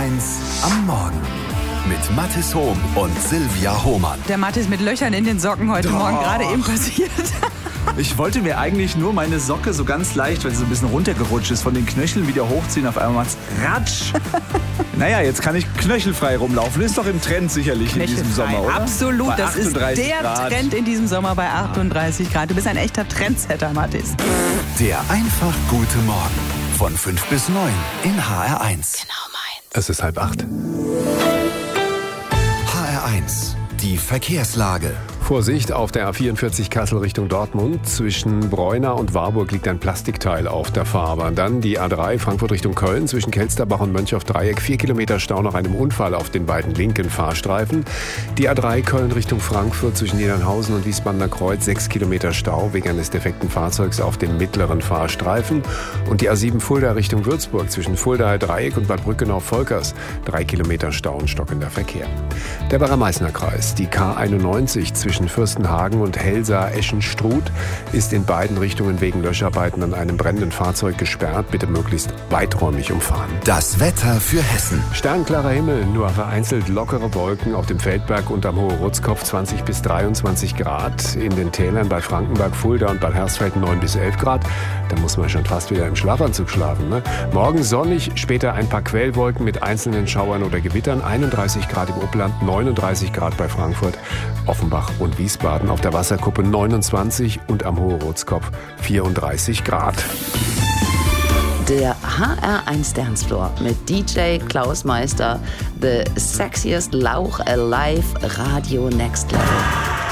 HR1 am Morgen. Mit Mathis Hohm und Silvia Hohmann. Der Mathis mit Löchern in den Socken heute Morgen gerade eben passiert. Ich wollte mir eigentlich nur meine Socke so ganz leicht, weil sie so ein bisschen runtergerutscht ist, von den Knöcheln wieder hochziehen. Auf einmal macht's ratsch. Naja, jetzt kann ich knöchelfrei rumlaufen. Ist doch im Trend sicherlich in diesem Sommer, oder? Absolut, bei das ist der Grad. Trend in diesem Sommer bei 38 Grad. Du bist ein echter Trendsetter, Mathis. Der einfach gute Morgen. Von 5 bis 9 in HR1. Genau meins. Es ist 7:30. HR1, die Verkehrslage. Vorsicht, auf der A44 Kassel Richtung Dortmund. Zwischen Breuna und Warburg liegt ein Plastikteil auf der Fahrbahn. Dann die A3 Frankfurt Richtung Köln. Zwischen Kelsterbach und Mönchauf-Dreieck 4 Kilometer Stau nach einem Unfall auf den beiden linken Fahrstreifen. Die A3 Köln Richtung Frankfurt zwischen Niedernhausen und Wiesbadener Kreuz 6 Kilometer Stau wegen eines defekten Fahrzeugs auf dem mittleren Fahrstreifen. Und die A7 Fulda Richtung Würzburg zwischen Fuldaer Dreieck und Bad Brückenau-Volkers 3 Kilometer Stau und stockender Verkehr. Der Werra-Meißner-Kreis, die K91 zwischen Fürstenhagen und Helsa-Eschenstruth ist in beiden Richtungen wegen Löscharbeiten an einem brennenden Fahrzeug gesperrt. Bitte möglichst weiträumig umfahren. Das Wetter für Hessen. Sternklarer Himmel, nur vereinzelt lockere Wolken auf dem Feldberg und am Hohe-Rutzkopf 20 bis 23 Grad. In den Tälern bei Frankenberg, Fulda und Bad Hersfeld 9 bis 11 Grad. Da muss man schon fast wieder im Schlafanzug schlafen, ne? Morgen sonnig, später ein paar Quellwolken mit einzelnen Schauern oder Gewittern. 31 Grad im Upland, 39 Grad bei Frankfurt, Offenbach und Wiesbaden. Auf der Wasserkuppe 29 und am Hohe-Rutzkopf 34 Grad. Der HR1 Dancefloor mit DJ Klaus Meister, the sexiest Lauch alive, Radio Next Level.